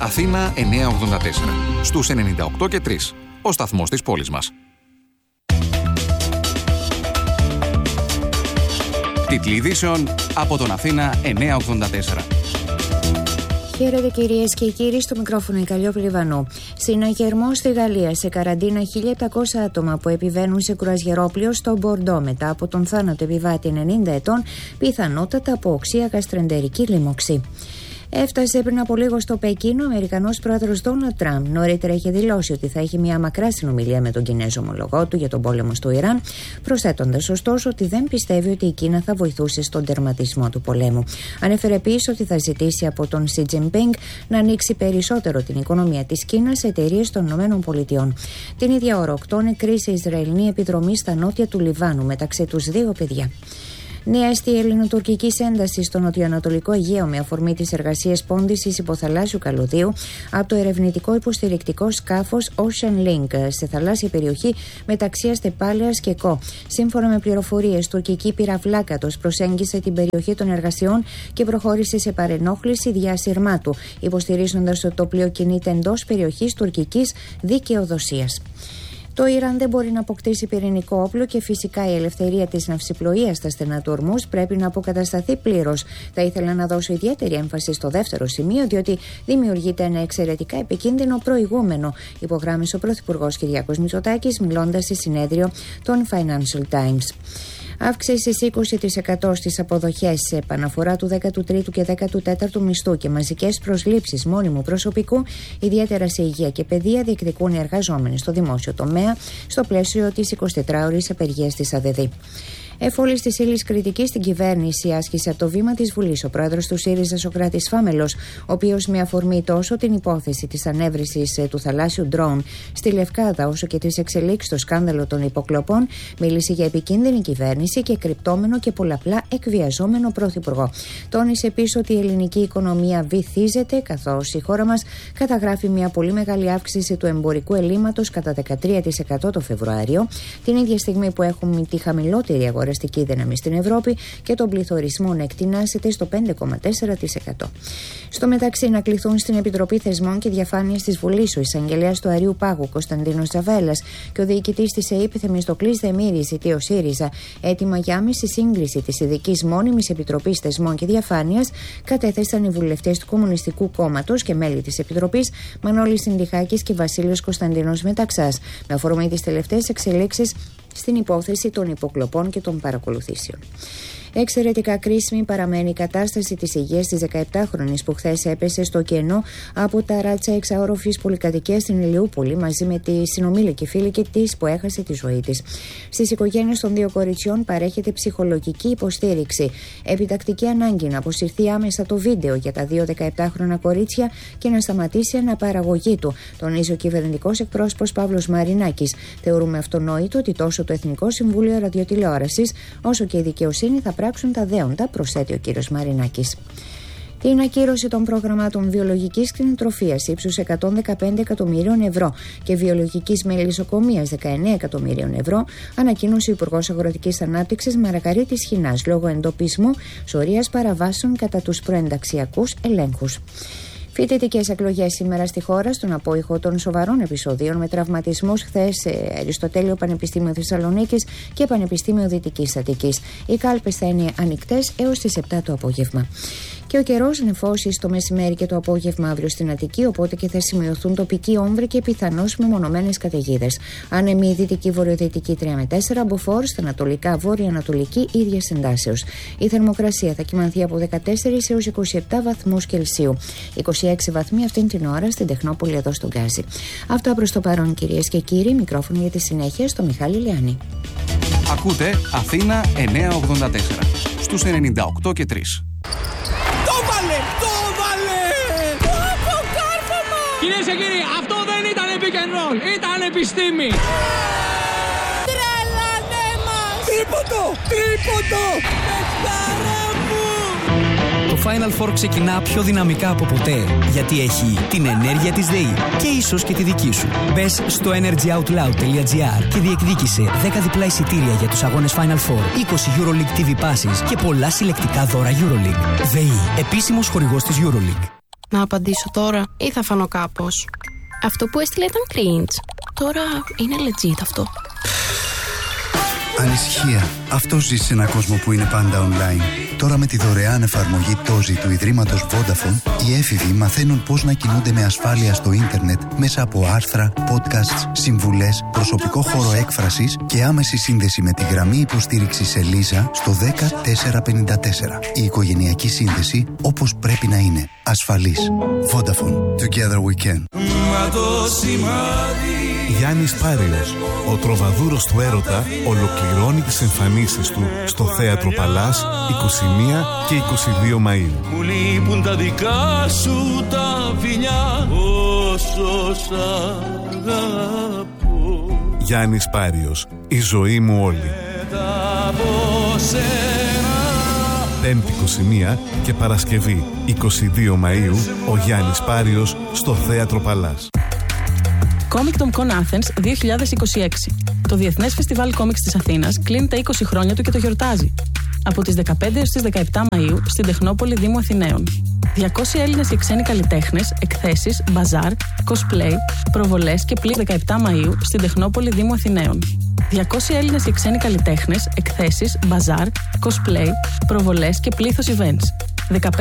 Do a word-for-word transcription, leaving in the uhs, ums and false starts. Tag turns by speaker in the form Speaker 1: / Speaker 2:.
Speaker 1: Αθήνα εννιακόσια ογδόντα τέσσερα. Στους ενενήντα οκτώ και τρία. Ο σταθμός της πόλης μας. Τίτλοι ειδήσεων από τον Αθήνα εννιακόσια ογδόντα τέσσερα.
Speaker 2: Χαίρετε κυρίες και κύριοι, στο μικρόφωνο η Καλλιόπη Λιβανού. Συναγερμό στη Γαλλία, σε καραντίνα χίλια επτακόσια άτομα που επιβαίνουν σε κρουαζιερόπλαιο στο Μπορντό μετά από τον θάνατο επιβάτη ενενήντα ετών, πιθανότατα από οξεία γαστρεντερική λίμωξη. Έφτασε πριν από λίγο στο Πεκίνο ο Αμερικανός πρόεδρος Ντόναλντ Τραμπ. Νωρίτερα είχε δηλώσει ότι θα έχει μια μακρά συνομιλία με τον Κινέζο ομολογό του για τον πόλεμο στο Ιράν, προσθέτοντας ωστόσο ότι δεν πιστεύει ότι η Κίνα θα βοηθούσε στον τερματισμό του πολέμου. Ανέφερε επίσης ότι θα ζητήσει από τον Σι Τζινπίνγκ να ανοίξει περισσότερο την οικονομία της Κίνας σε εταιρείες των ΗΠΑ. Την ίδια ώρα, οκτώ νεκροί σε Ισραηλινή επιδρομή στα νότια του Λιβάνου, μεταξύ τους δύο παιδιά. Νέα αίσθηση ελληνοτουρκική ένταση στο νοτιοανατολικό Αιγαίο με αφορμή τις εργασίες πόντισης υποθαλάσσιου καλωδίου από το ερευνητικό υποστηρικτικό σκάφος Ocean Link σε θαλάσσια περιοχή μεταξύ Αστεπάλαιας και Κο. Σύμφωνα με πληροφορίες, τουρκική πυραυλάκατος προσέγγισε την περιοχή των εργασιών και προχώρησε σε παρενόχληση διασυρμάτου, υποστηρίζοντας ότι το πλοίο κινείται εντός περιοχής τουρκικής δικαιοδοσίας. Το Ιράν δεν μπορεί να αποκτήσει πυρηνικό όπλο και φυσικά η ελευθερία της ναυσιπλοείας στα στενά του Ορμούζ πρέπει να αποκατασταθεί πλήρως. Θα ήθελα να δώσω ιδιαίτερη έμφαση στο δεύτερο σημείο, διότι δημιουργείται ένα εξαιρετικά επικίνδυνο προηγούμενο, υπογράμμισε ο Πρωθυπουργός Κυριάκος Μητσοτάκης μιλώντας σε συνέδριο των Financial Times. Αύξηση είκοσι τοις εκατό στις αποδοχές σε επαναφορά του δέκατου τρίτου και δέκατου τέταρτου μισθού και μαζικές προσλήψεις μόνιμου προσωπικού, ιδιαίτερα σε υγεία και παιδεία, διεκδικούν οι εργαζόμενοι στο δημόσιο τομέα στο πλαίσιο της εικοσιτετράωρης απεργίας της ΑΔΕΔΗ. Εφόλης της ύλης κριτικής στην κυβέρνηση άσκησε από το βήμα της Βουλής ο πρόεδρος του ΣΥΡΙΖΑ Σωκράτης Φάμελος, ο οποίος με αφορμή τόσο την υπόθεση της ανέβρησης του θαλάσσιου ντρόουν στη Λευκάδα όσο και τις εξελίξεις στο σκάνδαλο των υποκλοπών, μίλησε για επικίνδυνη κυβέρνηση και κρυπτόμενο και πολλαπλά εκβιαζόμενο πρωθυπουργό. Τόνισε επίσης ότι η ελληνική οικονομία βυθίζεται, καθώς η χώρα μας καταγράφει μια πολύ μεγάλη αύξηση του εμπορικού ελλείμματος κατά δεκατρία τοις εκατό το Φεβρουάριο, την ίδια στιγμή που έχουμε τη χαμηλότερη αγορά αγοραστική δύναμη στην Ευρώπη και τον πληθωρισμό να εκτινάσεται στο πέντε κόμμα τέσσερα τοις εκατό. Στο μεταξύ, να κληθούν στην Επιτροπή Θεσμών και Διαφάνειας της Βουλής ο εισαγγελέας του Αριού Πάγου Κωνσταντίνος Τζαβέλας και ο διοικητής της ΕΥΠ Θεμιστοκλής Δεμήρης, ζητεί ο ΣΥΡΙΖΑ έτοιμα για άμεση σύγκριση της Ειδικής Μόνιμης Επιτροπής Θεσμών και Διαφάνειας, κατέθεσαν οι βουλευτές του Κομμουνιστικού Κόμματος και μέλη της Επιτροπής Μανώλης Συνδυχάκης και Βασίλειος Κωνσταντίνος Μεταξάς, με αφορμή τις τελευταίες εξελίξεις στην υπόθεση των υποκλοπών και των παρακολουθήσεων. Εξαιρετικά κρίσιμη παραμένει η κατάσταση της υγείας της δεκαεπτάχρονης που χθες έπεσε στο κενό από τα ράτσα εξαόροφης πολυκατοικίας στην Ηλιούπολη μαζί με τη συνομήλικη φίλη της που έχασε τη ζωή της. Στις οικογένειες των δύο κοριτσιών παρέχεται ψυχολογική υποστήριξη. Επιτακτική ανάγκη να αποσυρθεί άμεσα το βίντεο για τα δύο δεκαεπτάχρονα κορίτσια και να σταματήσει η αναπαραγωγή του, τονίζει ο κυβερνητικός εκπρόσωπος Παύλος Μαρινάκης. Θεωρούμε αυτονόητο ότι τόσο το Εθνικό Συμβούλιο Ραδιοτηλεόρασης όσο και η δικαιοσύνη θα πράξουν τα δέοντα, προσθέτει ο κύριος Μαρινάκης. Την ακύρωση των προγραμμάτων βιολογικής κτηνοτροφίας ύψους εκατόν δεκαπέντε εκατομμυρίων ευρώ και βιολογικής μελισσοκομείας δεκαεννέα εκατομμυρίων ευρώ ανακοίνωσε ο Υπουργός Αγροτικής Ανάπτυξης Μαργαρίτης Χινάς λόγω εντοπισμού σωρίας παραβάσεων κατά τους προενταξιακούς ελέγχους. Φοιτητικές εκλογές σήμερα στη χώρα, στον απόϊχο των σοβαρών επεισοδίων με τραυματισμούς χθες σε Αριστοτέλειο Πανεπιστήμιο Θεσσαλονίκης και Πανεπιστήμιο Δυτικής Αττικής. Οι κάλπες θα είναι ανοιχτές έως τις επτά το απόγευμα. Και ο καιρός νεφώσει το μεσημέρι και το απόγευμα αύριο στην Αττική, οπότε και θα σημειωθούν τοπικοί όμβροι και πιθανώς μεμονωμένες καταιγίδες. Άνεμη δυτική βορειοδυτική τρία με τέσσερα, μποφόρ στα ανατολικά βόρεια-ανατολική ίδιας εντάσεως. Η θερμοκρασία θα κυμανθεί από δεκατέσσερα έως είκοσι επτά βαθμούς Κελσίου. είκοσι έξι βαθμοί αυτήν την ώρα στην Τεχνόπολη εδώ στον Γκάζι. Αυτά προς το παρόν, κυρίες και κύριοι. Μικρόφωνο για τη συνέχεια στο Μιχάλη Λιάννη.
Speaker 1: Ακούτε Αθήνα εννιακόσια ογδόντα τέσσερα στους ενενήντα οκτώ και τρία.
Speaker 3: Το βάλε! Το βάλε! Το κάρφωμα! Κυρίες και κύριοι, αυτό δεν ήταν pick and roll, ήταν επιστήμη! Τρέλανε μας! Τρίποντο! Τρίποντο! Πεχτάρα μου!
Speaker 4: Το Final Four ξεκινά πιο δυναμικά από ποτέ, γιατί έχει την ενέργεια της ΔΕΗ και ίσως και τη δική σου. Μπες στο energyoutloud τελεία gr και διεκδίκησε δέκα διπλά εισιτήρια για τους αγώνες Final Four, είκοσι EuroLeague τι βι Passes και πολλά συλλεκτικά δώρα EuroLeague. ΔΕΗ, επίσημος χορηγός της EuroLeague.
Speaker 5: Να απαντήσω τώρα ή θα φανώ κάπως? Αυτό που έστειλε ήταν cringe. Τώρα είναι legit αυτό.
Speaker 6: Ανησυχία. Αυτό ζει σε έναν κόσμο που είναι πάντα online. Τώρα με τη δωρεάν εφαρμογή Τόζι του Ιδρύματος Vodafone, οι έφηβοι μαθαίνουν πώς να κινούνται με ασφάλεια στο ίντερνετ μέσα από άρθρα, podcasts, συμβουλές, προσωπικό χώρο έκφρασης και άμεση σύνδεση με τη γραμμή υποστήριξης Ελίζα στο δέκα τέσσερα πενήντα τέσσερα. Η οικογενειακή σύνδεση όπως πρέπει να είναι. Ασφαλής. Vodafone. Together we can.
Speaker 7: Γιάννης Πάριος, ο τροβαδούρος του έρωτα, ολοκληρώνει τις εμφανίσεις του στο Θέατρο Παλάς είκοσι μία και είκοσι δύο Μαΐου.
Speaker 3: Μου λείπουν τα δικά σου τα φιλιά, όσο σ' αγαπώ.
Speaker 7: Γιάννης Πάριος, η ζωή μου όλη. Πέμπτη είκοσι μία και Παρασκευή είκοσι δύο Μαΐου, ο Γιάννης Πάριος στο Θέατρο Παλάς.
Speaker 8: Comic-Con Athens δύο χιλιάδες είκοσι έξι. Το Διεθνές Φεστιβάλ Κόμιξ της Αθήνας κλείνει τα είκοσι χρόνια του και το γιορτάζει. Από τις δεκαπέντε έως τις δεκαεπτά Μαΐου στην Τεχνόπολη Δήμου Αθηναίων. διακόσιοι Έλληνες και ξένοι καλλιτέχνες, εκθέσεις, μπαζάρ, cosplay, προβολές και πλήρες δεκαεπτά Μαΐου στην Τεχνόπολη Δήμου Αθηναίων. διακόσιοι Έλληνες και ξένοι καλλιτέχνες, εκθέσεις, μπαζάρ, cosplay, προβολές και πλήθος events.